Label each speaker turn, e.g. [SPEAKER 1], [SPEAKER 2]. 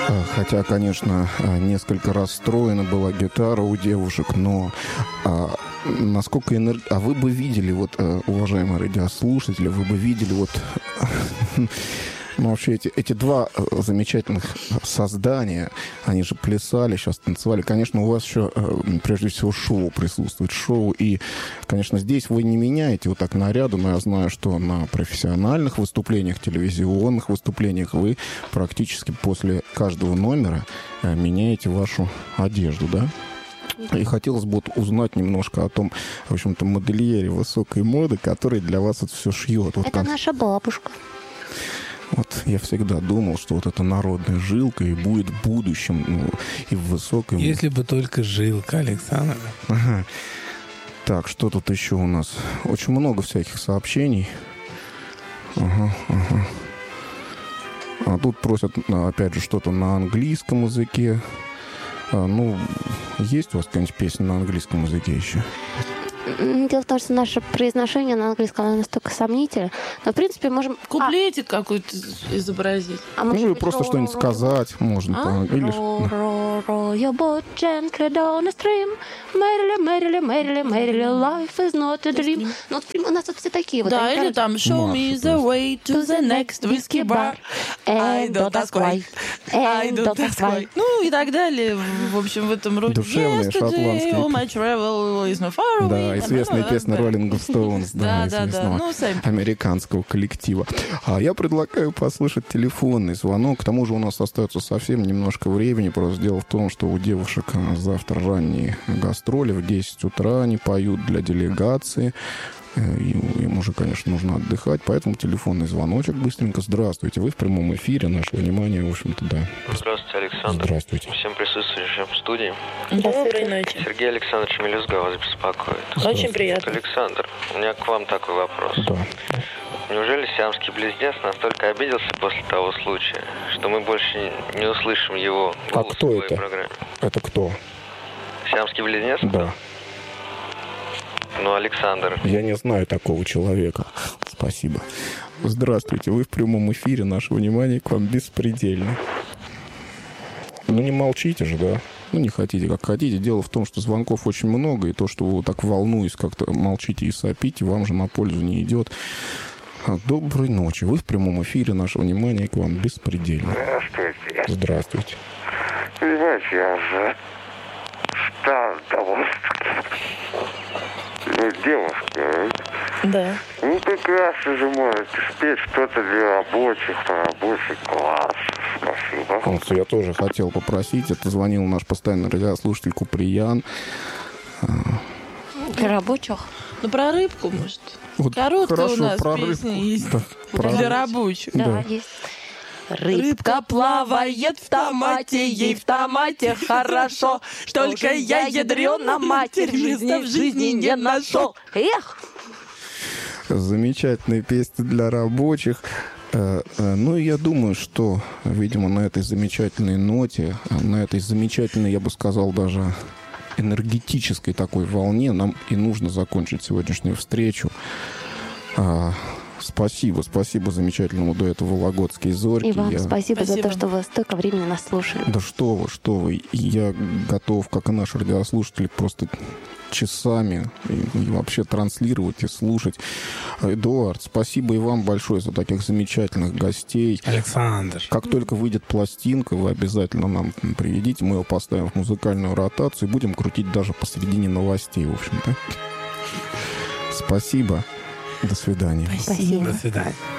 [SPEAKER 1] Хотя, конечно, несколько расстроена была гитара у девушек, но насколько А вы бы видели, вот, уважаемые радиослушатели, вы бы видели вот... Ну, вообще, эти два замечательных создания, они же плясали, сейчас танцевали. Конечно, у вас еще, прежде всего, шоу присутствует. Шоу. И, конечно, здесь вы не меняете вот так наряду, но я знаю, что на профессиональных выступлениях, телевизионных выступлениях вы практически после каждого номера меняете вашу одежду, да? И хотелось бы вот узнать немножко о том, в общем-то, модельере высокой моды, который для вас это все шьет. Вот
[SPEAKER 2] это наша бабушка.
[SPEAKER 1] Вот я всегда думал, что вот эта народная жилка и будет в будущем, ну, и в высокой...
[SPEAKER 3] Если бы только жилка, Александр.
[SPEAKER 1] Ага. Так, что тут еще у нас? Очень много всяких сообщений. Ага. А тут просят, опять же, что-то на английском языке. Ну, есть у вас какая-нибудь песня на английском языке еще?
[SPEAKER 2] Дело в том, что наше произношение на английском оно настолько сомнительно. Но, в принципе, можем...
[SPEAKER 4] Куплетик какой-то изобразить.
[SPEAKER 1] Ну, и просто что-нибудь сказать можно. Или...
[SPEAKER 2] Roll your boat gently down the stream. Merrily, merrily, merrily, merrily, life is not a dream. Ну, у нас тут все такие вот.
[SPEAKER 4] Да, или там show me the way to the next whiskey bar. I don't ask why. I don't ask why. Ну, и так далее. В общем, в этом роде.
[SPEAKER 1] Душевные шотландские.
[SPEAKER 4] All my travel is not far away.
[SPEAKER 1] Да, известная песня Rolling Stones, да, известного американского коллектива. А я предлагаю послушать телефонный звонок. К тому же у нас остается совсем немножко времени. Просто дело в том, что у девушек завтра ранние гастроли. В 10 утра они поют для делегации. Им уже, конечно, нужно отдыхать. Поэтому телефонный звоночек быстренько. Здравствуйте. Вы в прямом эфире. Наше внимание, в общем-то, да.
[SPEAKER 5] Здравствуйте, Александр.
[SPEAKER 1] Здравствуйте.
[SPEAKER 5] Всем присутствующим в студии.
[SPEAKER 4] Доброй ночи.
[SPEAKER 5] Сергей Александрович Мелюзга вас беспокоит.
[SPEAKER 4] Очень приятно.
[SPEAKER 5] Александр, у меня к вам такой вопрос.
[SPEAKER 1] Да.
[SPEAKER 5] Неужели сиамский близнец настолько обиделся после того случая, что мы больше не услышим его голос в своей программе?
[SPEAKER 1] Это кто?
[SPEAKER 5] Сиамский близнец?
[SPEAKER 1] Да.
[SPEAKER 5] Ну, Александр.
[SPEAKER 1] Я не знаю такого человека. Спасибо. Здравствуйте. Вы в прямом эфире. Наше внимание к вам беспредельно. Ну, не молчите же, да? Ну, не хотите, как хотите. Дело в том, что звонков очень много, и то, что вы так волнуясь как-то молчите и сопите, вам же на пользу не идет. Доброй ночи. Вы в прямом эфире. Наше внимание к вам беспредельно.
[SPEAKER 6] Здравствуйте.
[SPEAKER 1] Здравствуйте.
[SPEAKER 6] Понимаете, я же стал довольно-таки девушка.
[SPEAKER 4] Да.
[SPEAKER 6] Ну, прекрасно же можете спеть что-то для рабочих, про рабочий класс. Спасибо.
[SPEAKER 1] Вот, я тоже хотел попросить. Это звонил наш постоянный радиослушатель Куприян.
[SPEAKER 2] Для рабочих?
[SPEAKER 4] Ну, про рыбку, может.
[SPEAKER 1] Вот
[SPEAKER 4] короткая
[SPEAKER 1] хорошо,
[SPEAKER 4] у нас
[SPEAKER 1] про
[SPEAKER 4] песня
[SPEAKER 1] рыбку.
[SPEAKER 4] есть.
[SPEAKER 1] Да,
[SPEAKER 4] для рабочих.
[SPEAKER 2] Да, есть.
[SPEAKER 4] Рыбка плавает в томате, ей в томате хорошо. Только я ядрёна матерь места в жизни не нашел.
[SPEAKER 2] Эх!
[SPEAKER 1] Замечательная песня для рабочих. Ну, и я думаю, что, видимо, на этой замечательной ноте, на этой замечательной, я бы сказал, даже энергетической такой волне нам и нужно закончить сегодняшнюю встречу. Спасибо замечательному дуэту «Вологодские зорьки».
[SPEAKER 2] И вам спасибо за то, что вы столько времени нас слушали.
[SPEAKER 1] Да что вы. Я готов, как и наши радиослушатели, просто часами и вообще транслировать и слушать. Эдуард, спасибо и вам большое за таких замечательных гостей.
[SPEAKER 3] Александр.
[SPEAKER 1] Как только выйдет пластинка, вы обязательно нам приведите, мы его поставим в музыкальную ротацию и будем крутить даже посредине новостей, в общем-то. Спасибо. До свидания.
[SPEAKER 2] Спасибо.
[SPEAKER 3] До свидания.